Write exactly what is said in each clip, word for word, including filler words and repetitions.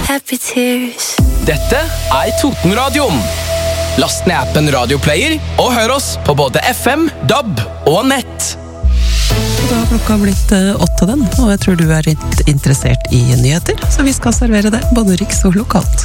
happy tears. Dette er Totenradioen. Last ned appen Radioplayer og hør oss på både F M, D A B og nett. Da har klokka blitt åtte den, og jeg tror du er litt interessert i nyheter, så vi skal servere det, både riks og lokalt.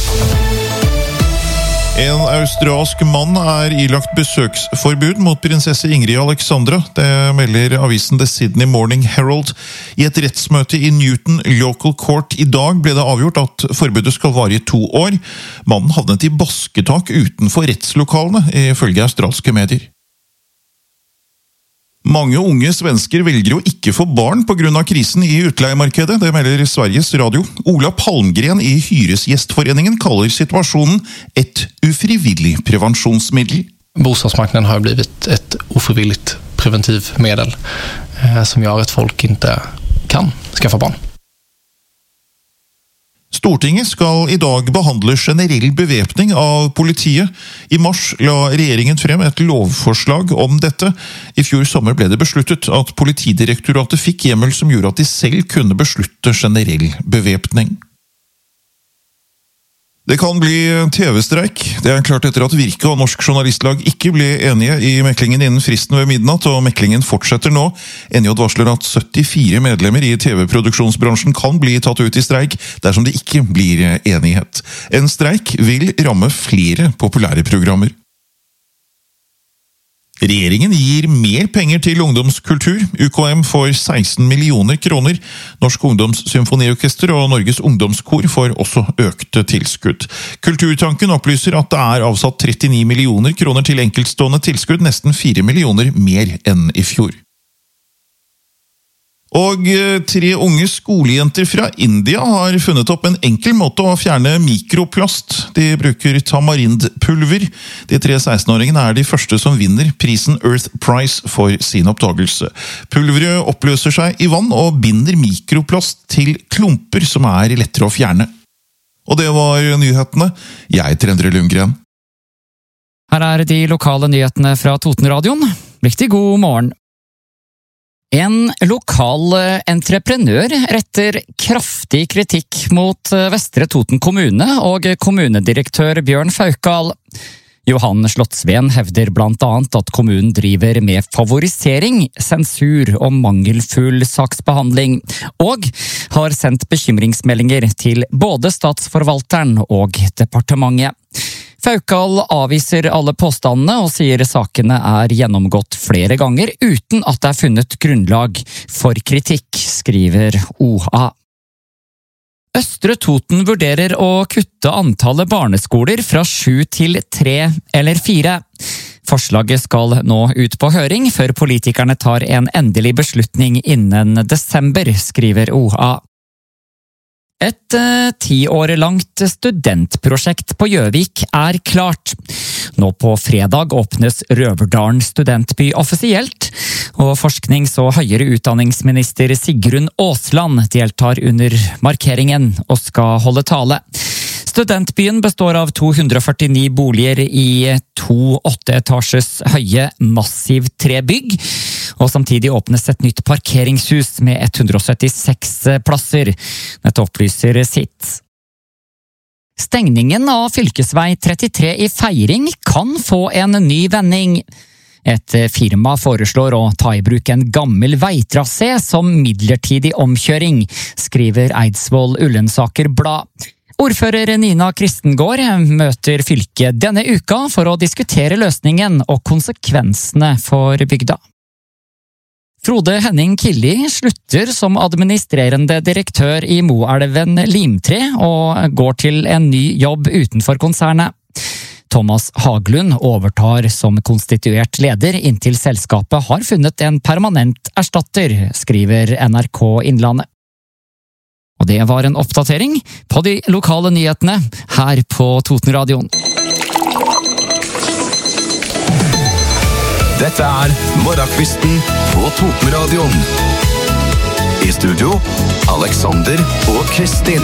En australsk mann er ilagt besøksforbud mot prinsesse Ingrid Alexandra. Det melder avisen The Sydney Morning Herald. I et rettsmøte i Newton Local Court i dag ble det avgjort at forbudet skal vare i to år. Mannen havnet i basketak utenfor rettslokalene, ifølge australske medier. Mange unge svensker velger å ikke få barn på grunn av krisen i utleiemarkedet, det melder Sveriges Radio. Ola Palmgren i Hyresgästforeningen kaller situasjonen et ufrivillig prevensjonsmiddel. Bostadsmarknaden har blivit ett ofrivilligt preventivmedel eh, som gör att folk inte kan skaffa barn. Stortinget skal i dag behandle generell bevæpning av politiet. I mars la regjeringen frem et lovforslag om dette. I fjor sommer ble det besluttet at Politidirektoratet fikk hjemmel som gjorde at de selv kunne beslutte generell bevæpning. Det kan bli T V-streik. Det er klart etter at Virke og Norsk Journalistlag ikke ble enige i meklingen innen fristen ved midnatt, og meklingen fortsetter nå. N J varsler at syttifire medlemmer i T V-produksjonsbransjen kan bli tatt ut i streik dersom det ikke blir enighet. En streik vil ramme flere populære programmer. Regjeringen gir mer penger til ungdomskultur. U K M får seksten millioner kroner. Norsk Ungdomssymfoniorkester og Norges Ungdomskor får også økte tilskudd. Kulturtanken opplyser at det er avsatt trettini millioner kroner til enkeltstående tilskudd, nesten fire millioner mer enn i fjor. Og tre unge skolejenter fra India har funnet opp en enkel måte å fjerne mikroplast. De bruker tamarindpulver. De tre sekstenåringene er de første som vinner prisen Earth Prize for sin oppdagelse. Pulveret oppløser seg i vann og binder mikroplast til klumper som er lettere å fjerne. Og det var nyhetene. Jeg heter Endre Lundgren. Her er de lokale nyhetene fra Totenradioen. Riktig god morgen. En lokal entreprenør retter kraftig kritikk mot Vestre Toten kommune og kommunedirektør Bjørn Faukal. Johan Slottsveen hevder blant annet at kommunen driver med favorisering, sensur og mangelfull saksbehandling, og har sendt bekymringsmeldinger til både statsforvalteren og departementet. Faukal avviser alle påstandene og sier sakene er gjennomgått flere ganger uten at det er funnet grunnlag for kritikk, skriver O A. Østre Toten vurderer å kutte antallet barneskoler fra sju til tre eller fire. Forslaget skal nå ut på høring før politikerne tar en endelig beslutning innen desember, skriver O A. Et eh, ti år langt studentprosjekt på Gjøvik er klart. Nå på fredag åpnes Røverdalen studentby offisielt, og forsknings- og høyere utdanningsminister Sigrun Aasland deltar under markeringen og skal holde tale. Studentbyen består av to hundre førtini boliger i to åtteetasjes høye massiv trebygg, og samtidig åpnes et nytt parkeringshus med hundre syttiseks plasser. Dette opplyser sitt. Stengningen av fylkesvei trettitre i Feiring kan få en ny vending. Et firma foreslår å ta i bruk en gammel veitrasé som midlertidig omkjøring, skriver Eidsvoll Ullensaker Blad. Ordfører Nina Kristengård møter fylket denne uka for å diskutere løsningen og konsekvensene for bygda. Frode Henning Killi slutter som administrerende direktør i Moelven Limtre og går til en ny jobb utenfor konsernet. Thomas Haglund overtar som konstituert leder inntil selskapet har funnet en permanent erstatter, skriver N R K Innlandet. Og det var en oppdatering på de lokale nyhetene her på Totenradioen. Dette er Morgenkvisten på Totenradioen. I studio, Alexander og Kristin.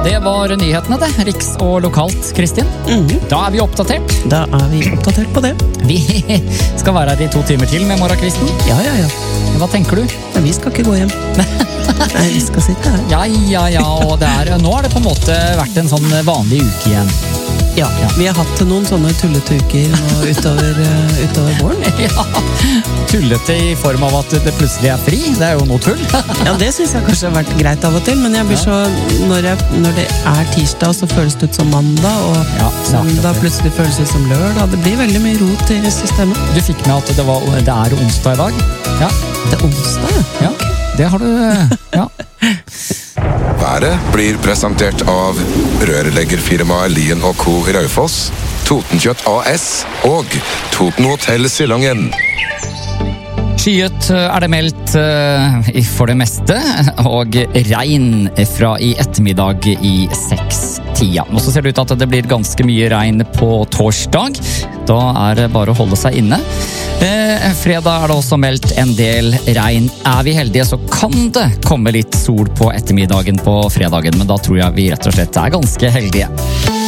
Det var nyhetene det, riks og lokalt, Kristin. Mhm. Da er vi oppdatert. Da er vi oppdatert på det. Vi skal være her i to timer til med morgenkvisten. Ja, ja, ja. Hva tenker du? Men vi skal ikke gå hjem. Nei, vi skal sitte her. Ja, ja, ja, og det er, nå har det på en måte vært en sånn vanlig uke igjen. Ja, vi har hatt noen sånne tullete uker nå utover, uh, utover våren. Ja, tullete i form av at det plutselig er fri. Det er jo noe tull. Ja, det synes jeg kanskje har vært greit av og til, men jeg blir så, når, jeg, når det er tirsdag, så føles det ut som mandag, og Ja, søndag plutselig føles det ut som lørdag. Det blir veldig mye rot i systemet. Du fikk med at det, var, det er onsdag i dag. Ja, Det er onsdag, ja. ja. Det har du, ja. Været blir presentert av rørleggerfirmaet Lien og Co. Raufoss, Totenkjøtt A S og Toten Hotel Sillangen. Skyet er det meldt uh, for det meste, og regn fra i ettermiddag i seks-tida. Og så ser det ut at det blir ganske mye regn på torsdag. Da er det bare å holde seg inne. Eh, fredag er det også meldt en del regn. Er vi heldige, så kan det komme litt sol på ettermiddagen på fredagen, men da tror jeg vi rett og slett er ganske heldige.